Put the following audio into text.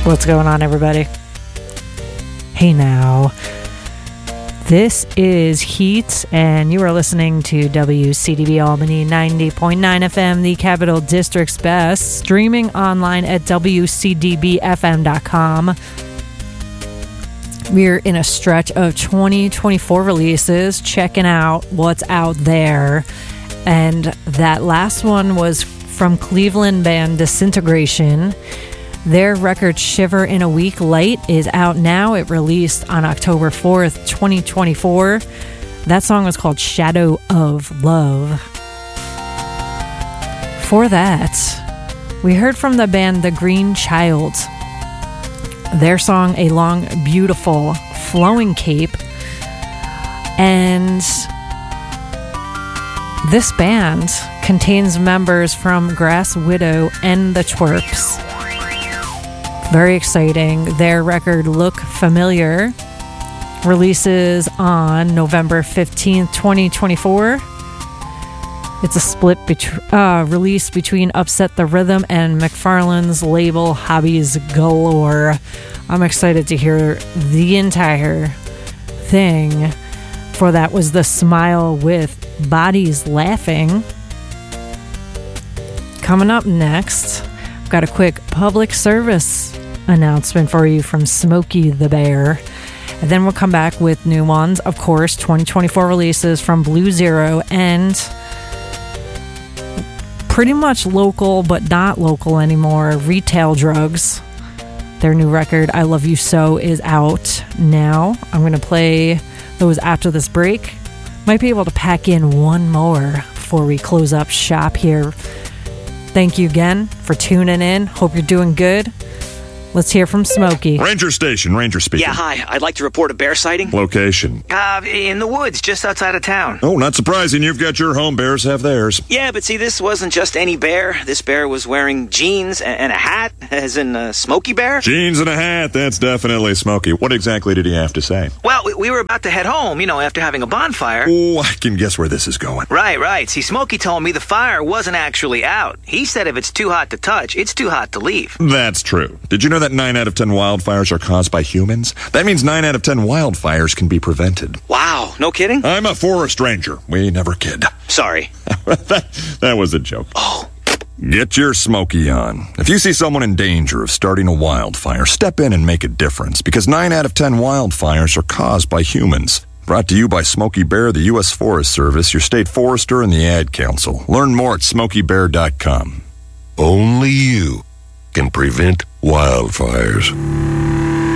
What's going on, everybody? Hey now. This is Heat, and you are listening to WCDB Albany 90.9 FM, the Capital District's best, streaming online at WCDBFM.com. We're in a stretch of 2024 releases, checking out what's out there. And that last one was from Cleveland band Disintegration. Their record Shiver in a Week Light is out now. It released on October 4th, 2024. That song was called Shadow of Love. For that, we heard from the band The Green Child. Their song, A Long, Beautiful, Flowing Cape. And this band contains members from Grass Widow and the Twerps. Very exciting. Their record Look Familiar releases on November 15th, 2024. It's a split release between Upset the Rhythm and McFarlane's label Hobbies Galore. I'm excited to hear the entire thing. For that was The Smile with Bodies Laughing. Coming up next, I've got a quick public service announcement for you from Smokey the Bear. And then we'll come back with new ones. Of course, 2024 releases from Blue Zero and pretty much local, but not local anymore, Retail Drugs. Their new record, I Love You So, is out now. I'm going to play those after this break. Might be able to pack in one more before we close up shop here. Thank you again for tuning in. Hope you're doing good. Let's hear from Smokey. Ranger Station, Ranger speaking. Yeah, hi. I'd like to report a bear sighting. Location? In the woods, just outside of town. Oh, not surprising. You've got your home. Bears have theirs. Yeah, but see, this wasn't just any bear. This bear was wearing jeans and a hat, as in Smokey Bear. Jeans and a hat. That's definitely Smokey. What exactly did he have to say? Well, we were about to head home, after having a bonfire. Oh, I can guess where this is going. Right. See, Smokey told me the fire wasn't actually out. He said if it's too hot to touch, it's too hot to leave. That's true. Did you know that 9 out of 10 wildfires are caused by humans? That means 9 out of 10 wildfires can be prevented. Wow, no kidding? I'm a forest ranger. We never kid. Sorry. that was a joke. Oh. Get your Smokey on. If you see someone in danger of starting a wildfire, step in and make a difference, because 9 out of 10 wildfires are caused by humans. Brought to you by Smokey Bear, the U.S. Forest Service, your state forester, and the Ad Council. Learn more at smokeybear.com. Only you can prevent wildfires.